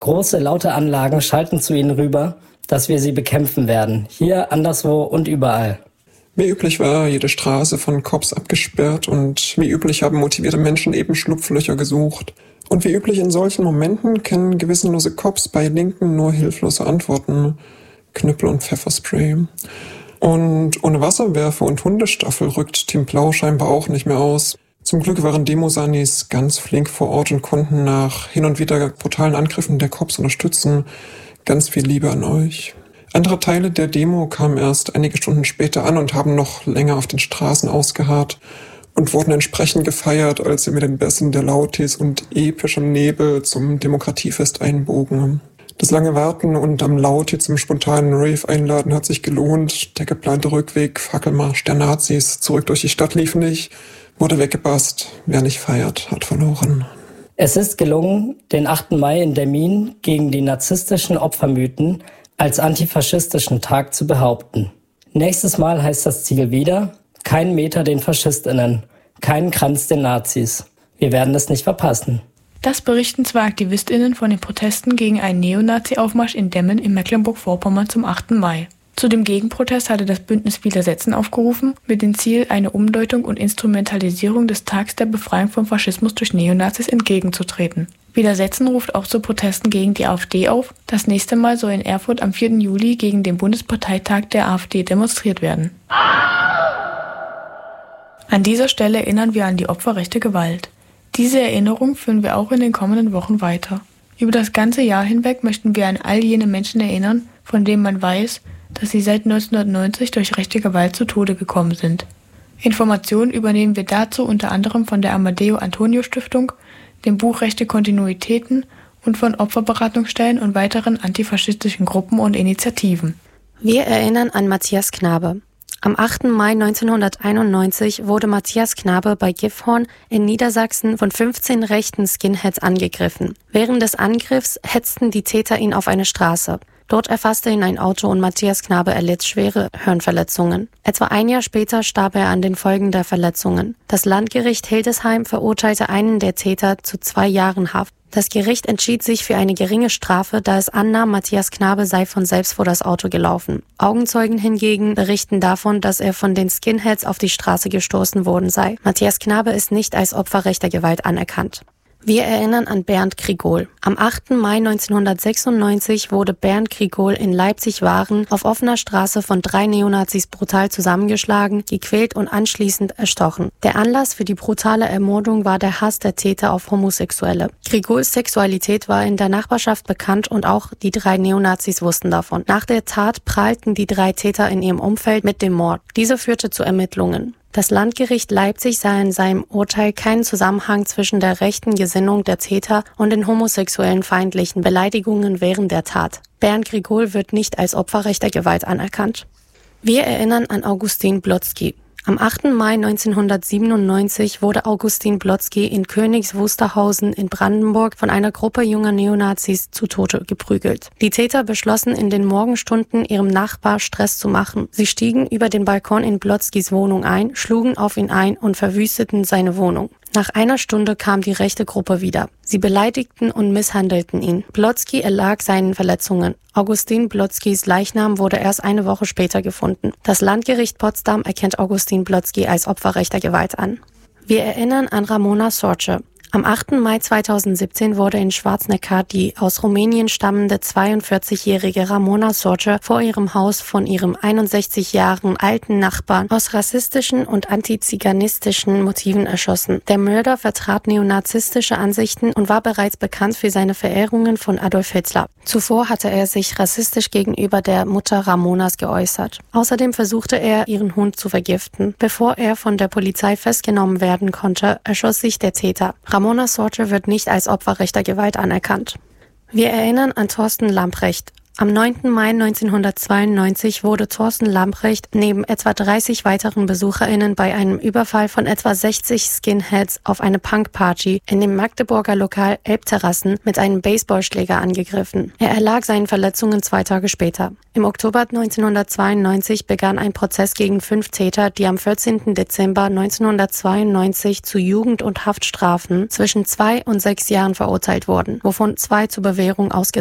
Große, laute Anlagen schalten zu ihnen rüber, dass wir sie bekämpfen werden. Hier, anderswo und überall. Wie üblich war jede Straße von Cops abgesperrt und wie üblich haben motivierte Menschen eben Schlupflöcher gesucht. Und wie üblich in solchen Momenten kennen gewissenlose Cops bei Linken nur hilflose Antworten. Knüppel und Pfefferspray. Und ohne Wasserwerfer und Hundestaffel rückt Team Blau scheinbar auch nicht mehr aus. Zum Glück waren Demosanis ganz flink vor Ort und konnten nach hin und wieder brutalen Angriffen der Cops unterstützen. Ganz viel Liebe an euch. Andere Teile der Demo kamen erst einige Stunden später an und haben noch länger auf den Straßen ausgeharrt und wurden entsprechend gefeiert, als sie mit den Bässen der Lautis und epischem Nebel zum Demokratiefest einbogen. Das lange Warten und am Lauti zum spontanen Rave einladen hat sich gelohnt. Der geplante Rückweg, Fackelmarsch der Nazis zurück durch die Stadt lief nicht, wurde weggebasst. Wer nicht feiert, hat verloren. Es ist gelungen, den 8. Mai in Demmin gegen die narzisstischen Opfermythen als antifaschistischen Tag zu behaupten. Nächstes Mal heißt das Ziel wieder: kein Meter den FaschistInnen, keinen Kranz den Nazis. Wir werden es nicht verpassen. Das berichten zwei AktivistInnen von den Protesten gegen einen Neonazi-Aufmarsch in Demmin in Mecklenburg-Vorpommern zum 8. Mai. Zu dem Gegenprotest hatte das Bündnis Widersetzen aufgerufen, mit dem Ziel, eine Umdeutung und Instrumentalisierung des Tags der Befreiung vom Faschismus durch Neonazis entgegenzutreten. Widersetzen ruft auch zu Protesten gegen die AfD auf. Das nächste Mal soll in Erfurt am 4. Juli gegen den Bundesparteitag der AfD demonstriert werden. An dieser Stelle erinnern wir an die Opfer rechter Gewalt. Diese Erinnerung führen wir auch in den kommenden Wochen weiter. Über das ganze Jahr hinweg möchten wir an all jene Menschen erinnern, von denen man weiß, dass sie seit 1990 durch rechte Gewalt zu Tode gekommen sind. Informationen übernehmen wir dazu unter anderem von der Amadeo Antonio Stiftung, dem Buch Rechte Kontinuitäten und von Opferberatungsstellen und weiteren antifaschistischen Gruppen und Initiativen. Wir erinnern an Matthias Knabe. Am 8. Mai 1991 wurde Matthias Knabe bei Gifhorn in Niedersachsen von 15 rechten Skinheads angegriffen. Während des Angriffs hetzten die Täter ihn auf eine Straße. Dort erfasste ihn ein Auto und Matthias Knabe erlitt schwere Hirnverletzungen. Etwa ein Jahr später starb er an den Folgen der Verletzungen. Das Landgericht Hildesheim verurteilte einen der Täter zu 2 Jahren Haft. Das Gericht entschied sich für eine geringe Strafe, da es annahm, Matthias Knabe sei von selbst vor das Auto gelaufen. Augenzeugen hingegen berichten davon, dass er von den Skinheads auf die Straße gestoßen worden sei. Matthias Knabe ist nicht als Opfer rechter Gewalt anerkannt. Wir erinnern an Bernd Grigol. Am 8. Mai 1996 wurde Bernd Grigol in Leipzig-Waren auf offener Straße von 3 Neonazis brutal zusammengeschlagen, gequält und anschließend erstochen. Der Anlass für die brutale Ermordung war der Hass der Täter auf Homosexuelle. Grigols Sexualität war in der Nachbarschaft bekannt und auch die 3 Neonazis wussten davon. Nach der Tat prahlten die 3 Täter in ihrem Umfeld mit dem Mord. Diese führte zu Ermittlungen. Das Landgericht Leipzig sah in seinem Urteil keinen Zusammenhang zwischen der rechten Gesinnung der Täter und den homosexuellen feindlichen Beleidigungen während der Tat. Bernd Grigol wird nicht als Opfer rechter Gewalt anerkannt. Wir erinnern an Augustin Blotzky. Am 8. Mai 1997 wurde Augustin Blotzky in Königs Wusterhausen in Brandenburg von einer Gruppe junger Neonazis zu Tode geprügelt. Die Täter beschlossen in den Morgenstunden ihrem Nachbar Stress zu machen. Sie stiegen über den Balkon in Blotzkys Wohnung ein, schlugen auf ihn ein und verwüsteten seine Wohnung. Nach einer Stunde kam die rechte Gruppe wieder. Sie beleidigten und misshandelten ihn. Blotzky erlag seinen Verletzungen. Augustin Blotzkys Leichnam wurde erst eine Woche später gefunden. Das Landgericht Potsdam erkennt Augustin Blotzky als Opfer rechter Gewalt an. Wir erinnern an Ramona Sorce. Am 8. Mai 2017 wurde in Schwarzenegger die aus Rumänien stammende 42-jährige Ramona Sorce vor ihrem Haus von ihrem 61 Jahren alten Nachbarn aus rassistischen und antiziganistischen Motiven erschossen. Der Mörder vertrat neonazistische Ansichten und war bereits bekannt für seine Verehrungen von Adolf Hitler. Zuvor hatte er sich rassistisch gegenüber der Mutter Ramonas geäußert. Außerdem versuchte er, ihren Hund zu vergiften. Bevor er von der Polizei festgenommen werden konnte, erschoss sich der Täter. Ramona Sorce wird nicht als Opfer rechter Gewalt anerkannt. Wir erinnern an Thorsten Lamprecht. Am 9. Mai 1992 wurde Thorsten Lamprecht neben etwa 30 weiteren BesucherInnen bei einem Überfall von etwa 60 Skinheads auf eine Punkparty in dem Magdeburger Lokal Elbterrassen mit einem Baseballschläger angegriffen. Er erlag seinen Verletzungen 2 Tage später. Im Oktober 1992 begann ein Prozess gegen 5 Täter, die am 14. Dezember 1992 zu Jugend- und Haftstrafen zwischen 2 und 6 Jahren verurteilt wurden, wovon 2 zur Bewährung ausgesetzt